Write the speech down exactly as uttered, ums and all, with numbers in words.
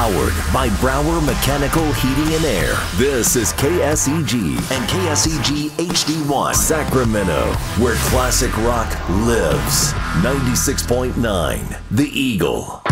Powered by Brower Mechanical Heating and Air. This is K S E G and K S E G H D one Sacramento, where classic rock lives. ninety-six point nine The Eagle.